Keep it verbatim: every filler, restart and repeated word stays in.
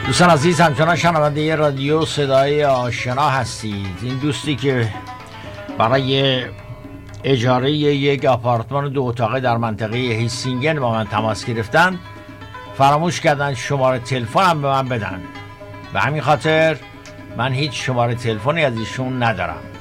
دوستان عزیز، همچنان شنونده رادیو صدای آشنا هستید. این دوستی که برای اجاره یک آپارتمان دو اتاقه در منطقه هیسینگن با من تماس گرفتن، فراموش کردن شماره تلفنم به من بدن. به همین خاطر من هیچ شماره تلفنی از ایشون ندارم.